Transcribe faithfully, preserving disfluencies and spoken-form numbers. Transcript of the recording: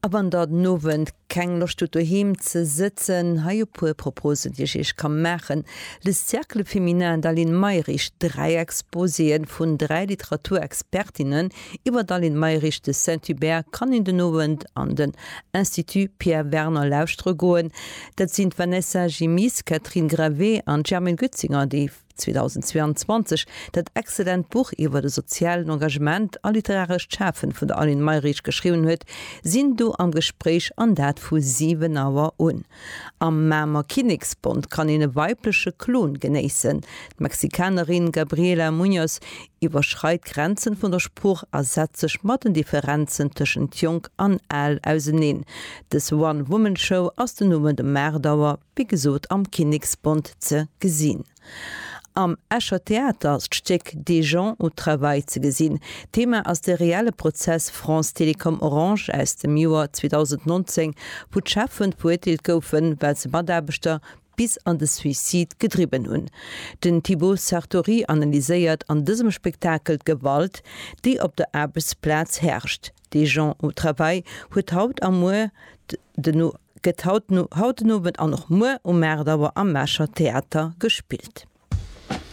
Aber dat nowen keng noch daheim ze sitzen, ha jo pu Proposen, die ich kann machen. Le Cercle Feminin Dalin Meirich drei Exposeen vun drei Literaturexpertinnen iwwer Dalin Meirich de Saint-Hubert kann in den Nowen an den Institut Pierre Werner Laustre goen. Dat sind Vanessa Gimis, Catherine Gravé an Germain Gützinger, die zweitausendzweiundzwanzig dat exzellent Buch iwwer de sozialen Engagement an literarisch Schafen vun der Alin Meirich geschrieben huet, sinn du am Gespräch an dat vu sieben Auer un. Am Mamer Kinigsbund kann ine weibliche Klon geneessen. Mexikanerin Gabriela Munoz überschreit Grenzen vun der Spruch ersätzech matten Differenzen tschen Jung an Äl ausneen. Des One-Woman-Show aus den Nummer de Märdauer wie gesot am Kinigsbund ze gesinn. Am Escher Theater steck de gens au travail ze gesinn. Thema aus der reale Prozess France Telekom Orange aus dem Joar zweitausendneunzehn, wo d'Schaffen poetet goufen, weil ze Mandabeter bis an de Suizid getrieben hun. Den Thibaut Sartori analyséiert an diesem Spektakel Gewalt, die op der Arbeitsplatz herrscht. De gens au travail huet haut am Moer de no getaut no haut no an noch Moer um Märdauer am Escher Theater gespielt.